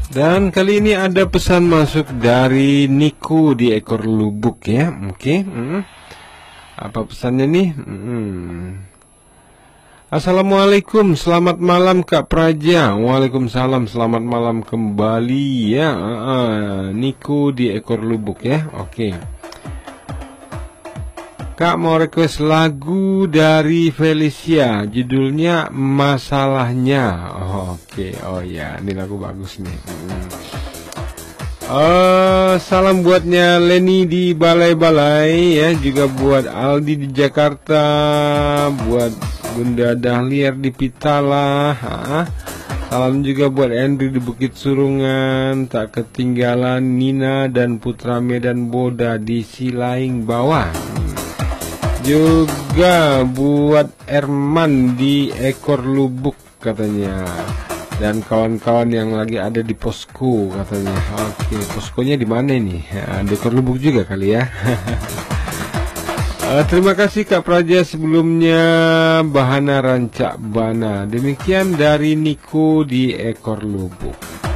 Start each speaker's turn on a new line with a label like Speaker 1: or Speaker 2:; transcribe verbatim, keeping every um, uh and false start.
Speaker 1: Dan kali ini ada pesan masuk dari Niku di Ekor Lubuk ya. Oke. Hmm. Apa pesannya nih? Hmm. Assalamualaikum, selamat malam Kak Praja. Waalaikumsalam, selamat malam kembali ya. Uh, Niku di Ekor Lubuk ya. Oke. Kak mau request lagu dari Felicia, judulnya Masalahnya. Oh, oke, oh ya, ini lagu bagus nih. Hmm. Uh, salam buatnya Leni di Balai-Balai ya, juga buat Aldi di Jakarta, buat Bunda Dahliar di Pitala. Ha? Salam juga buat Andri di Bukit Surungan, tak ketinggalan Nina dan Putra Medan Boda di Silaing Bawah. Juga buat Erman di Ekor Lubuk katanya, dan kawan-kawan yang lagi ada di posko katanya. Oke, poskonya di mana ini? Ya, di Ekor Lubuk juga kali ya. uh, terima kasih Kak Praja sebelumnya. Bahana Rancak Bana. Demikian dari Niku di Ekor Lubuk.